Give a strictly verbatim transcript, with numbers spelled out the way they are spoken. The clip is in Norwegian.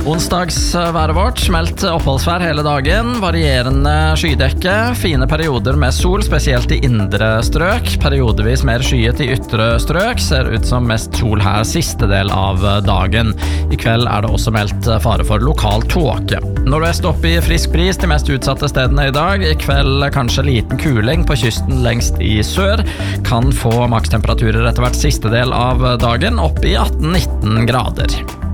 Onsdagsværet vårt, smelt oppholdsvær hele dagen, varierende skydekke, fine perioder med sol, spesielt i indre strøk, periodevis mer skyet i ytre strøk, ser ut som mest sol her siste del av dagen. I kveld er det også meldt fare for lokal tåke. Nordvest opp i frisk bris de mest utsatte stedene i dag, i kveld kanskje liten kuling på kysten lengst i sør, kan få makstemperaturer etter hvert siste del av dagen opp i atten nitten grader.